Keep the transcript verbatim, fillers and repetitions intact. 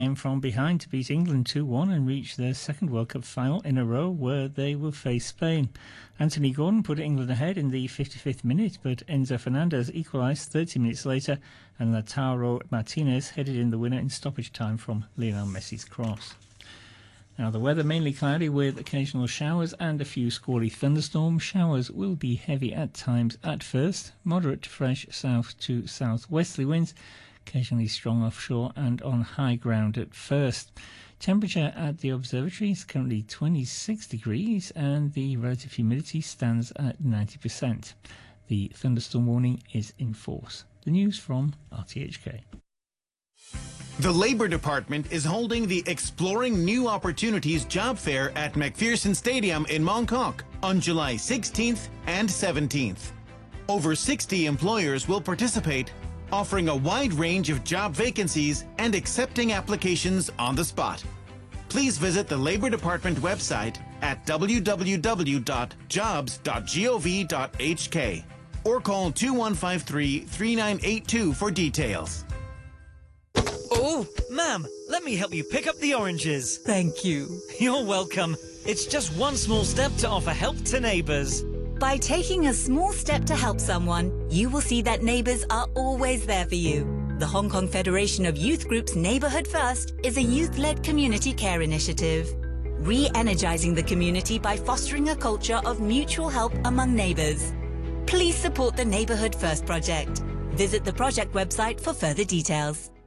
Came from behind to beat England two one and reach their second World Cup final in a row, where they will face Spain. Anthony Gordon put England ahead in the fifty-fifth minute, but Enzo Fernandez equalised thirty minutes later, and Lautaro Martinez headed in the winner in stoppage time from Lionel Messi's cross. Now the weather mainly cloudy with occasional showers and a few squally thunderstorms. Showers will be heavy at times at first, moderate to fresh south to southwesterly winds, occasionally strong offshore and on high ground at first. Temperature at the observatory is currently twenty-six degrees and the relative humidity stands at ninety percent. The thunderstorm warning is in force. The news from R T H K. The Labour Department is holding the Exploring New Opportunities Job Fair at McPherson Stadium in Montauk on July sixteenth and seventeenth. Over sixty employers will participate, offering a wide range of job vacancies and accepting applications on the spot. Please visit the Labour Department website at w w w dot jobs dot gov dot h k or call two one five three, three nine eight two for details. Oh, ma'am, let me help you pick up the oranges. Thank you. You're welcome. It's just one small step to offer help to neighbours. By taking a small step to help someone, you will see that neighbours are always there for you. The Hong Kong Federation of Youth Groups Neighbourhood First is a youth-led community care initiative, re-energising the community by fostering a culture of mutual help among neighbours. Please support the Neighbourhood First project. Visit the project website for further details.